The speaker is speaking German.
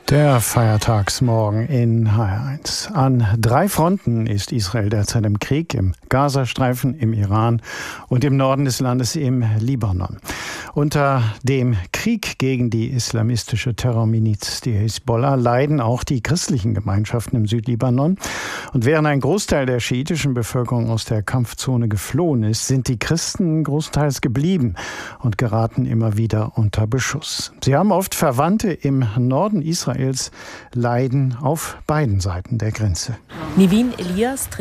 Der Feiertagsmorgen in HR1. An 3 Fronten ist Israel derzeit im Krieg, im Gazastreifen, im Iran und im Norden des Landes im Libanon. Unter dem Krieg gegen die islamistische Terrormiliz, die Hisbollah, leiden auch die christlichen Gemeinschaften im Südlibanon. Und während ein Großteil der schiitischen Bevölkerung aus der Kampfzone geflohen ist, sind die Christen großteils geblieben und geraten immer wieder unter Beschuss. Sie haben oft Verwandte im Norden Israels, leiden auf beiden Seiten der Grenze. Nivin Elias